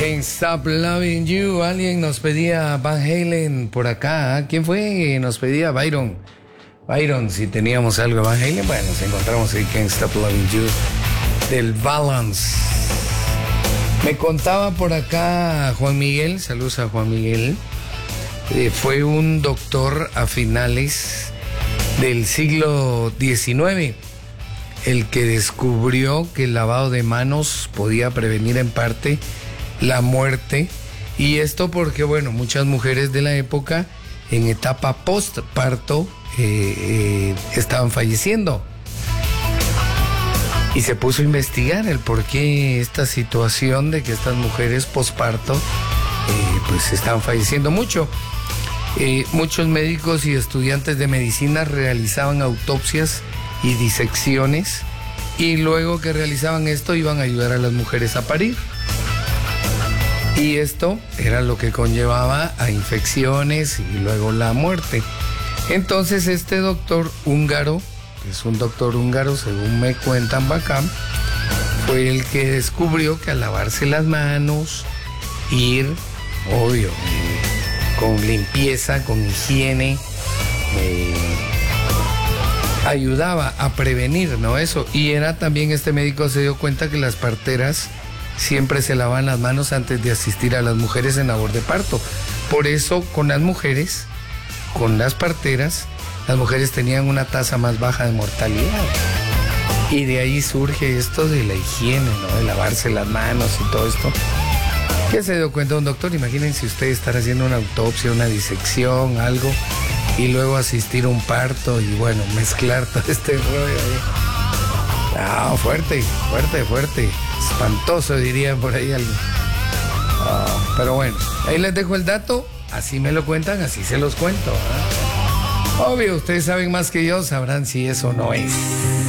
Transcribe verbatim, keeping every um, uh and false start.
Can't Stop Loving You. Alguien nos pedía Van Halen por acá. ¿Quién fue? Nos pedía Byron. Byron, si teníamos algo de Van Halen, bueno, nos encontramos ahí Can't Stop Loving You del Balance. Me contaba por acá Juan Miguel, saludos a Juan Miguel. Eh, fue un doctor a finales del siglo diecinueve el que descubrió que el lavado de manos podía prevenir en parte la muerte, y esto porque, bueno, muchas mujeres de la época en etapa postparto eh, eh, estaban falleciendo, y se puso a investigar el por qué esta situación de que estas mujeres postparto eh, pues estaban falleciendo mucho. Eh, muchos médicos y estudiantes de medicina realizaban autopsias y disecciones, y luego que realizaban esto iban a ayudar a las mujeres a parir. Y esto era lo que conllevaba a infecciones y luego la muerte. Entonces este doctor húngaro, que es un doctor húngaro según me cuentan acá, fue el que descubrió que al lavarse las manos, ir, obvio, eh, con limpieza, con higiene, eh, ayudaba a prevenir, ¿no? Eso. Y era también, este médico se dio cuenta que las parteras siempre se lavan las manos antes de asistir a las mujeres en labor de parto. Por eso con las mujeres, con las parteras, las mujeres tenían una tasa más baja de mortalidad. Y de ahí surge esto de la higiene, ¿no? De lavarse las manos y todo esto. ¿Qué se dio cuenta un doctor? Imagínense ustedes estar haciendo una autopsia, una disección, algo, y luego asistir a un parto y, bueno, mezclar todo este rollo ahí. Ah, fuerte, fuerte, fuerte. Espantoso, diría por ahí algo. Oh, pero bueno, ahí les dejo el dato. Así me lo cuentan, así se los cuento, ¿eh? Obvio, ustedes saben más que yo, sabrán si eso no es.